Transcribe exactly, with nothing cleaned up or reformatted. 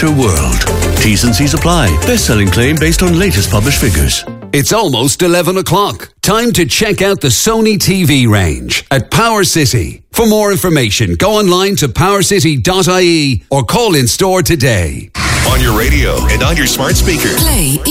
better world. T's and C's apply. Best-selling claim based on latest published figures. It's almost eleven o'clock. Time to check out the Sony T V range at Power City. For more information, go online to power city dot I E or call in store today. On your radio and on your smart speaker. Play